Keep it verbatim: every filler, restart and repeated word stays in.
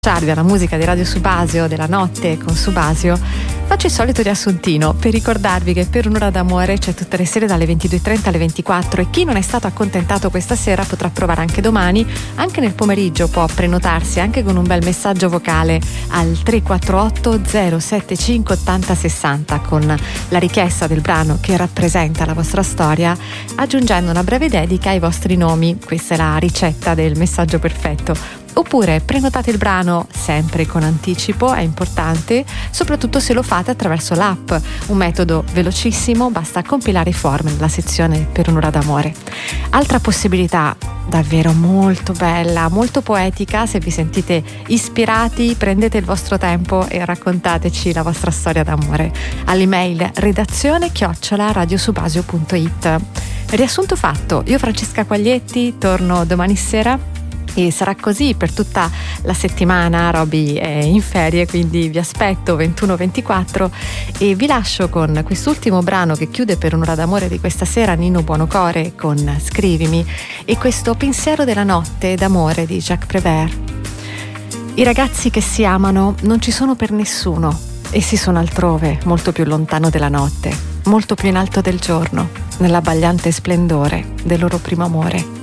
alla musica di Radio Subasio della notte con Subasio, faccio il solito riassuntino per ricordarvi che Per un'ora d'amore c'è tutte le sere dalle ventidue e trenta alle ventiquattro e chi non è stato accontentato questa sera potrà provare anche domani. Anche nel pomeriggio può prenotarsi anche con un bel messaggio vocale al tre quattro otto zero sette cinque otto zero sei zero con la richiesta del brano che rappresenta la vostra storia, aggiungendo una breve dedica ai vostri nomi. Questa è la ricetta del messaggio perfetto. Oppure prenotate il brano sempre con anticipo, è importante, soprattutto se lo fate attraverso l'app, un metodo velocissimo, basta compilare i form nella sezione Per un'ora d'amore. Altra possibilità davvero molto bella, molto poetica, se vi sentite ispirati prendete il vostro tempo e raccontateci la vostra storia d'amore all'email redazione chiocciola radiosubasio punto it. Riassunto fatto, io Francesca Quaglietti torno domani sera e sarà così per tutta la settimana. Roby è in ferie, quindi vi aspetto ventuno ventiquattro e vi lascio con quest'ultimo brano che chiude Per un'ora d'amore di questa sera, Nino Buonocore con Scrivimi, e questo pensiero della notte d'amore di Jacques Prévert. I ragazzi che si amano non ci sono per nessuno, essi sono altrove, molto più lontano della notte, molto più in alto del giorno, nell'abbagliante splendore del loro primo amore.